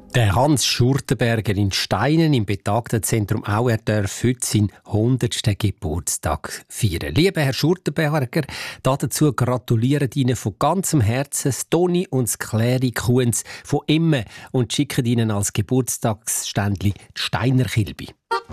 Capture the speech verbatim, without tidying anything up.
Der Hans Schurtenberger in Steinen im betagten Zentrum Au, er darf heute seinen hundertsten Geburtstag feiern. Lieber Herr Schurtenberger, dazu gratulieren Ihnen von ganzem Herzen das Toni und das Clary Kuhns von Imme und schicken Ihnen als Geburtstagsständli die Steiner Kilbi.